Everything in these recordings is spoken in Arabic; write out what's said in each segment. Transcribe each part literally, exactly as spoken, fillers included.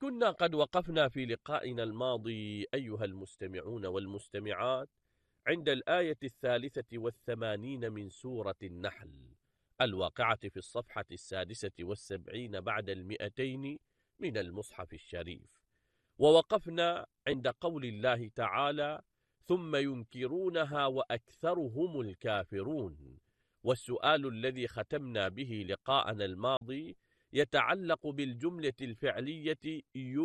كنا قد وقفنا في لقائنا الماضي أيها المستمعون والمستمعات عند الآية الثالثة والثمانين من سورة النحل الواقعة في الصفحة السادسة والسبعين بعد المئتين من المصحف الشريف، ووقفنا عند قول الله تعالى: ثم ينكرونها وأكثرهم الكافرون. والسؤال الذي ختمنا به لقاءنا الماضي يتعلق بالجملة الفعلية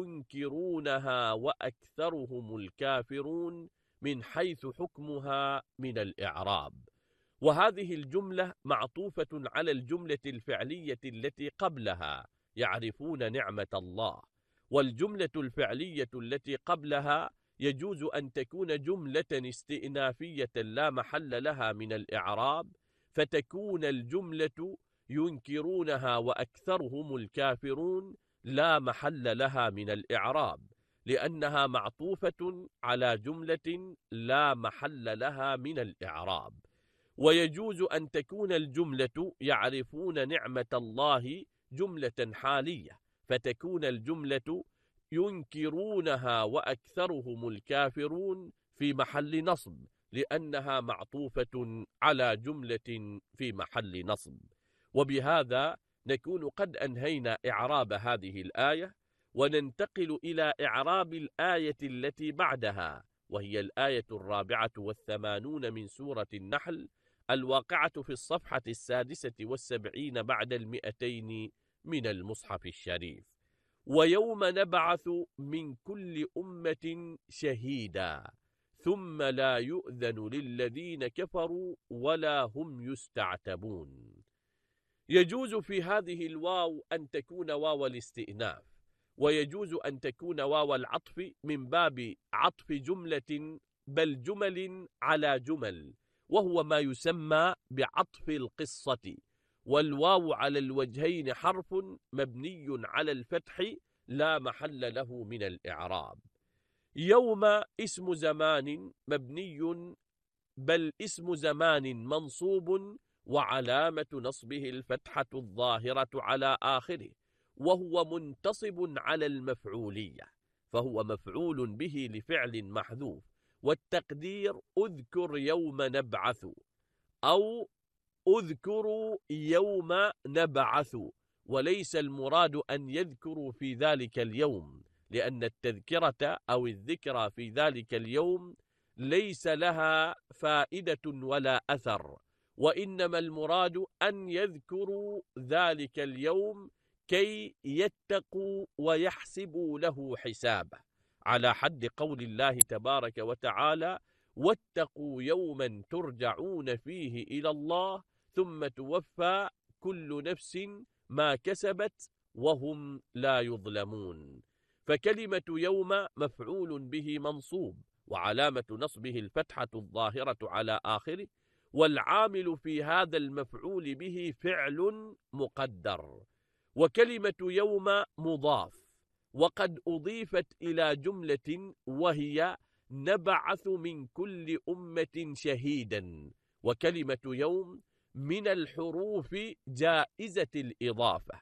ينكرونها وأكثرهم الكافرون من حيث حكمها من الإعراب، وهذه الجملة معطوفة على الجملة الفعلية التي قبلها يعرفون نعمة الله، والجملة الفعلية التي قبلها يجوز أن تكون جملة استئنافية لا محل لها من الإعراب، فتكون الجملة ينكرونها وأكثرهم الكافرون لا محل لها من الإعراب، لأنها معطوفة على جملة لا محل لها من الإعراب. ويجوز أن تكون الجملة يعرفون نعمة الله جملة حالية، فتكون الجملة ينكرونها وأكثرهم الكافرون في محل نصب، لأنها معطوفة على جملة في محل نصب. وبهذا نكون قد أنهينا إعراب هذه الآية، وننتقل إلى إعراب الآية التي بعدها، وهي الآية الرابعة والثمانون من سورة النحل الواقعة في الصفحة السادسة والسبعين بعد المئتين من المصحف الشريف: ويوم نبعث من كل أمة شهيدا ثم لا يؤذن للذين كفروا ولا هم يستعتبون. يجوز في هذه الواو أن تكون واو الاستئناف، ويجوز أن تكون واو العطف من باب عطف جملة بل جمل على جمل، وهو ما يسمى بعطف القصة. والواو على الوجهين حرف مبني على الفتح لا محل له من الإعراب. يوم اسم زمان مبني بل اسم زمان منصوب وعلامة نصبه الفتحة الظاهرة على آخره، وهو منتصب على المفعولية، فهو مفعول به لفعل محذوف، والتقدير أذكر يوم نبعث أو أذكروا يوم نبعث، وليس المراد أن يذكروا في ذلك اليوم، لأن التذكرة أو الذكرى في ذلك اليوم ليس لها فائدة ولا أثر، وإنما المراد أن يذكروا ذلك اليوم كي يتقوا ويحسبوا له حسابه، على حد قول الله تبارك وتعالى: واتقوا يوما ترجعون فيه إلى الله ثم توفى كل نفس ما كسبت وهم لا يظلمون. فكلمة يوم مفعول به منصوب وعلامة نصبه الفتحة الظاهرة على آخره، والعامل في هذا المفعول به فعل مقدر. وكلمة يوم مضاف وقد أضيفت إلى جملة وهي نبعث من كل أمة شهيدا، وكلمة يوم من الحروف جائزة الإضافة،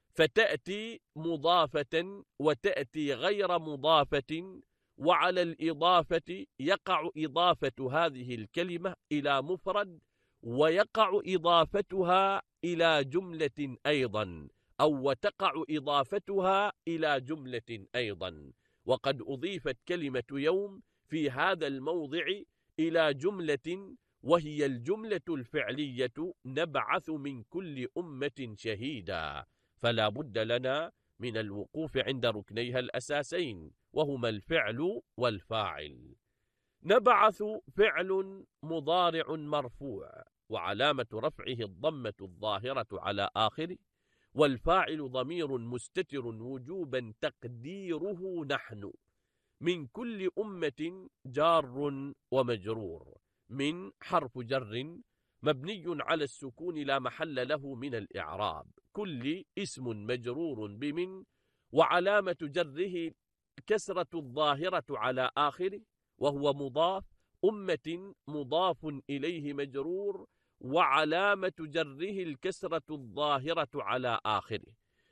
فتأتي مضافة وتأتي غير مضافة، وعلى الإضافة يقع إضافة هذه الكلمة إلى مفرد، ويقع إضافتها إلى جملة أيضا، أو وتقع إضافتها إلى جملة أيضا. وقد أضيفت كلمة يوم في هذا الموضع إلى جملة، وهي الجملة الفعلية نبعث من كل أمة شهيدا، فلا بد لنا من الوقوف عند ركنيها الأساسين، وهما الفعل والفاعل. نبعث فعل مضارع مرفوع وعلامة رفعه الضمة الظاهرة على آخره، والفاعل ضمير مستتر وجوبا تقديره نحن. من كل أمة جار ومجرور، من حرف جر مبني على السكون لا محل له من الإعراب، كل اسم مجرور بمن، وعلامة جره كسرة الظاهرة على آخره وهو مضاف، أمة مضاف إليه مجرور وعلامة جره الكسرة الظاهرة على آخره.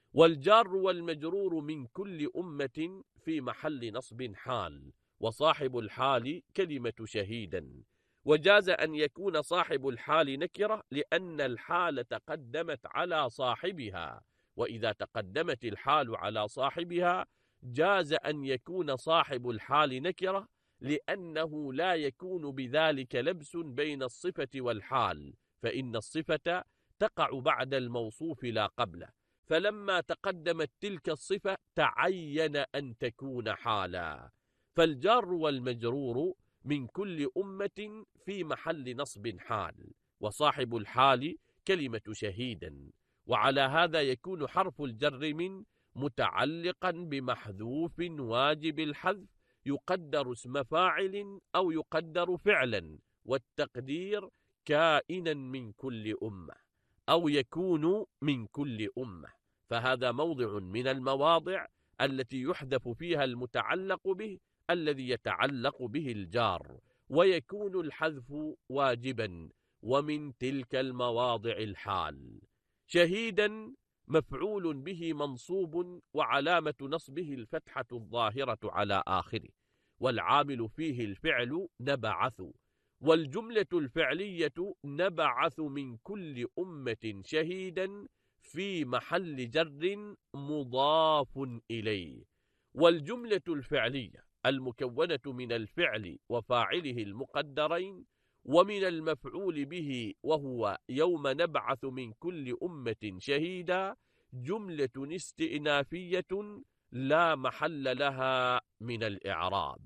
والجار والمجرور من كل أمة في محل نصب حال، وصاحب الحال كلمة شهيدا. وجاز أن يكون صاحب الحال نكرة لأن الحال تقدمت على صاحبها، وإذا تقدمت الحال على صاحبها جاز أن يكون صاحب الحال نكرة، لأنه لا يكون بذلك لبس بين الصفة والحال، فإن الصفة تقع بعد الموصوف لا قبله، فلما تقدمت تلك الصفة تعين أن تكون حالا. فالجار والمجرور من كل أمة في محل نصب حال، وصاحب الحال كلمة شهيدا. وعلى هذا يكون حرف الجر من متعلقا بمحذوف واجب الحذف يقدر اسم فاعل أو يقدر فعلا، والتقدير كائنا من كل أمة أو يكون من كل أمة، فهذا موضع من المواضع التي يحذف فيها المتعلق به الذي يتعلق به الجار، ويكون الحذف واجبا. ومن تلك المواضع الحال. شهيدا مفعول به منصوب وعلامة نصبه الفتحة الظاهرة على آخره، والعامل فيه الفعل نبعث، والجملة الفعلية نبعث من كل أمة شهيدا في محل جر مضاف إليه. والجملة الفعلية المكونة من الفعل وفاعله المقدرين ومن المفعول به وهو يوم نبعث من كل أمة شهيدا جملة استئنافية لا محل لها من الإعراب.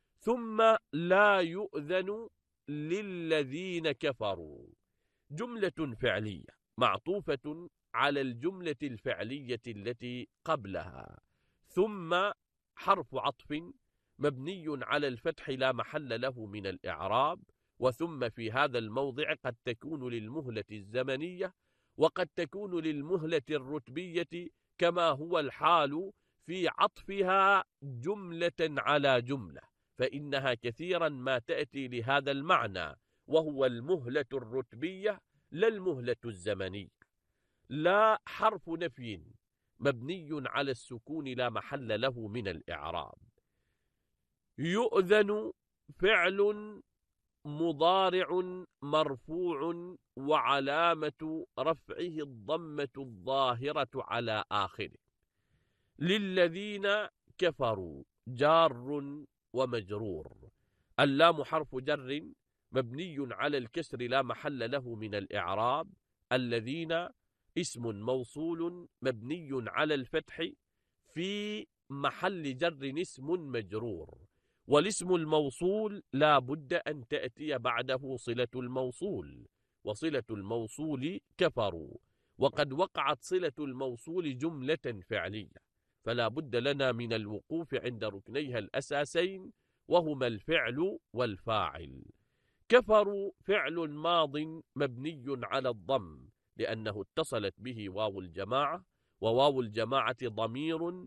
ثم لا يؤذن للذين كفروا جملة فعلية معطوفة على الجملة الفعلية التي قبلها، ثم حرف عطف مبني على الفتح لا محل له من الإعراب. وثم في هذا الموضع قد تكون للمهلة الزمنية وقد تكون للمهلة الرتبية، كما هو الحال في عطفها جملة على جملة، فإنها كثيرا ما تأتي لهذا المعنى، وهو المهلة الرتبية لا المهلة الزمنية. لا حرف نفي مبني على السكون لا محل له من الإعراب. يؤذن فعل مضارع مرفوع وعلامة رفعه الضمة الظاهرة على آخره. للذين كفروا جار ومجرور. اللام حرف جر مبني على الكسر لا محل له من الإعراب. الذين اسم موصول مبني على الفتح في محل جر اسم مجرور، والاسم الموصول لا بد أن تأتي بعده صلة الموصول، وصلة الموصول كفروا، وقد وقعت صلة الموصول جملة فعلية، فلا بد لنا من الوقوف عند ركنيها الأساسين وهما الفعل والفاعل. كفروا فعل ماض مبني على الضم لأنه اتصلت به واو الجماعة، وواو الجماعة ضمير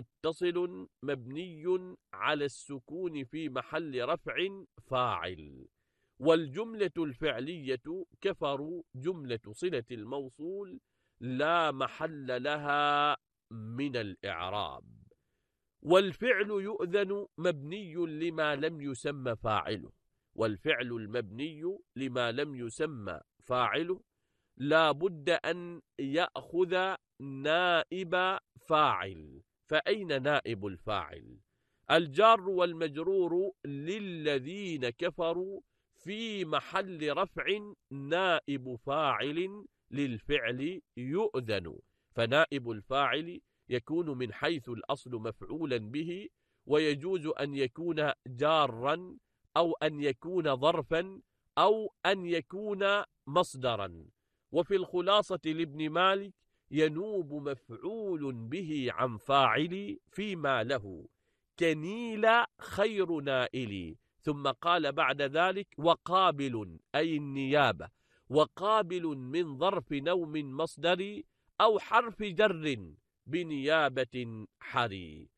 متصل مبني على السكون في محل رفع فاعل. والجملة الفعلية كفروا جملة صلة الموصول لا محل لها من الإعراب. والفعل يؤذن مبني لما لم يسمى فاعله، والفعل المبني لما لم يسمى فاعله لا بد أن يأخذ نائب فاعل. فأين نائب الفاعل؟ الجار والمجرور للذين كفروا في محل رفع نائب فاعل للفعل يؤذن، فنائب الفاعل يكون من حيث الأصل مفعولا به، ويجوز أن يكون جارا أو أن يكون ظرفا أو أن يكون مصدرا. وفي الخلاصة لابن مالك ينوب مفعول به عن فاعل فيما له كنيل خير نائل. ثم قال بعد ذلك وقابل أي النيابة، وقابل من ظرف نوم مصدري أو حرف جر بنيابة حري.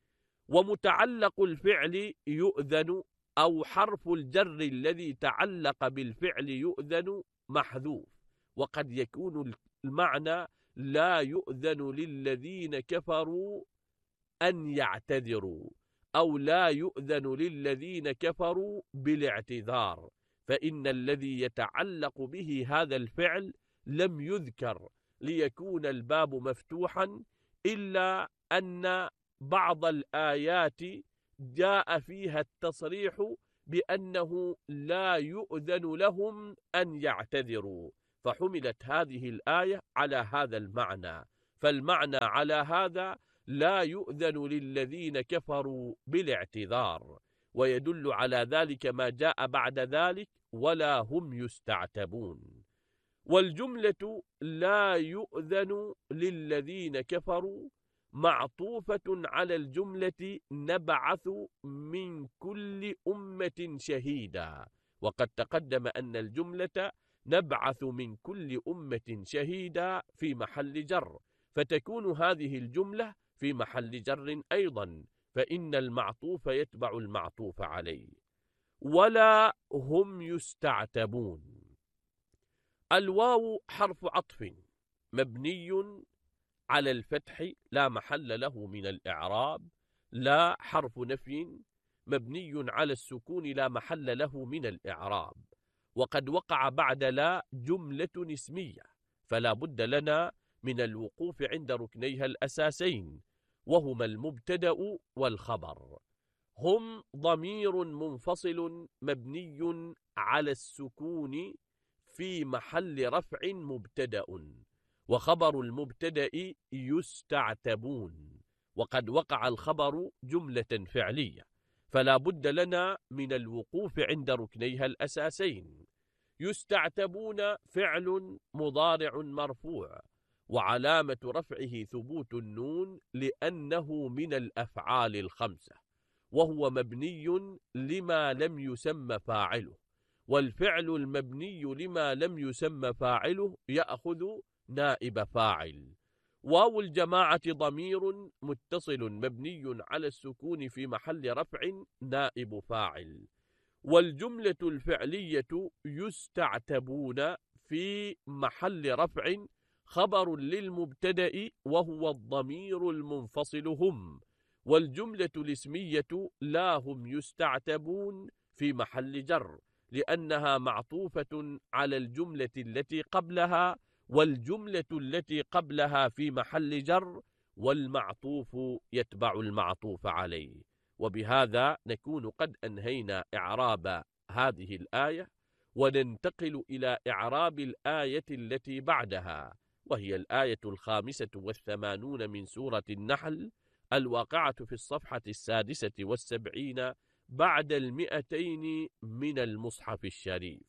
ومتعلق الفعل يؤذن أو حرف الجر الذي تعلق بالفعل يؤذن محذوف، وقد يكون المعنى لا يؤذن للذين كفروا أن يعتذروا، أو لا يؤذن للذين كفروا بالاعتذار، فإن الذي يتعلق به هذا الفعل لم يذكر ليكون الباب مفتوحا، إلا أن بعض الآيات جاء فيها التصريح بأنه لا يؤذن لهم أن يعتذروا، فحملت هذه الآية على هذا المعنى. فالمعنى على هذا لا يؤذن للذين كفروا بالاعتذار، ويدل على ذلك ما جاء بعد ذلك ولا هم يستعتبون. والجملة لا يؤذن للذين كفروا معطوفة على الجملة نبعث من كل أمة شهيدا، وقد تقدم أن الجملة نبعث من كل أمة شهيدا في محل جر، فتكون هذه الجملة في محل جر أيضا، فإن المعطوف يتبع المعطوف عليه. ولا هم يستعتبون. الواو حرف عطف مبني على الفتح لا محل له من الإعراب. لا حرف نفي مبني على السكون لا محل له من الإعراب. وقد وقع بعد لا جملة اسمية، فلا بد لنا من الوقوف عند ركنيها الأساسين، وهما المبتدأ والخبر. هم ضمير منفصل مبني على السكون في محل رفع مبتدأ، وخبر المبتدأ يستعتبون، وقد وقع الخبر جملة فعلية، فلا بد لنا من الوقوف عند ركنيها الأساسين. يستعتبون فعل مضارع مرفوع، وعلامة رفعه ثبوت النون لأنه من الأفعال الخمسة، وهو مبني لما لم يسمى فاعله، والفعل المبني لما لم يسمى فاعله يأخذ نائب فاعل. واو الجماعة ضمير متصل مبني على السكون في محل رفع نائب فاعل. والجملة الفعلية يستعتبون في محل رفع خبر للمبتدأ وهو الضمير المنفصل هم. والجملة الاسمية لا هم يستعتبون في محل جر، لأنها معطوفة على الجملة التي قبلها، والجملة التي قبلها في محل جر، والمعطوف يتبع المعطوف عليه. وبهذا نكون قد أنهينا إعراب هذه الآية، وننتقل إلى إعراب الآية التي بعدها، وهي الآية الخامسة والثمانون من سورة النحل، الواقعة في الصفحة السادسة والسبعين بعد المئتين من المصحف الشريف.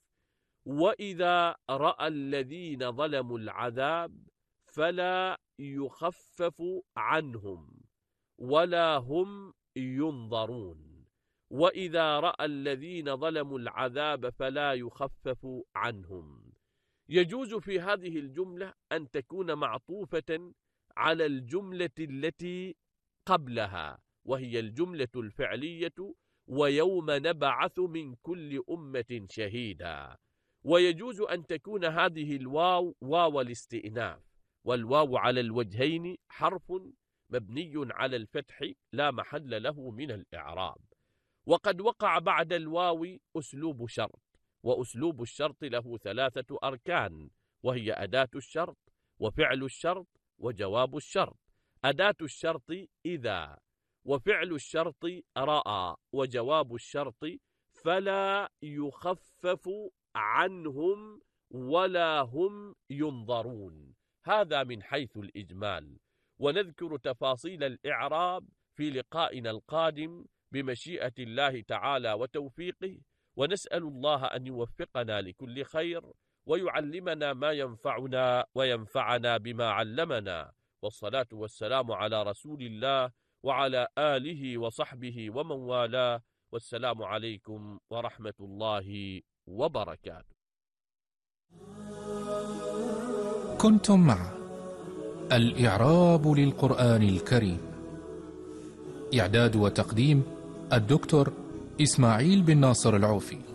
وإذا رأى الذين ظلموا العذاب فلا يخفف عنهم ولا هم ينظرون. وإذا رأى الذين ظلموا العذاب فلا يخفف عنهم. يجوز في هذه الجملة أن تكون معطوفة على الجملة التي قبلها، وهي الجملة الفعلية ويوم نبعث من كل أمة شهيدا. ويجوز أن تكون هذه الواو واو الاستئناف، والواو على الوجهين حرف مبني على الفتح لا محل له من الإعراب. وقد وقع بعد الواو أسلوب شرط، وأسلوب الشرط له ثلاثة أركان، وهي أداة الشرط وفعل الشرط وجواب الشرط. أداة الشرط إذا، وفعل الشرط رأى، وجواب الشرط فلا يخفف عنهم ولا هم ينظرون. هذا من حيث الإجمال، ونذكر تفاصيل الإعراب في لقائنا القادم بمشيئة الله تعالى وتوفيقه، ونسأل الله أن يوفقنا لكل خير ويعلمنا ما ينفعنا وينفعنا بما علمنا. والصلاة والسلام على رسول الله وعلى آله وصحبه ومن والاه، والسلام عليكم ورحمة الله وبركاته. كنتم مع الإعراب للقرآن الكريم، إعداد وتقديم الدكتور إسماعيل بن ناصر العوفي.